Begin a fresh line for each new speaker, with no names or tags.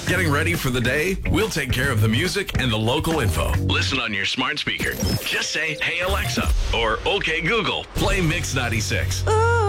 Getting ready for the day? We'll take care of the music and the local info. Listen on your smart speaker. Just say, "Hey Alexa," or "Okay Google, play Mix 96."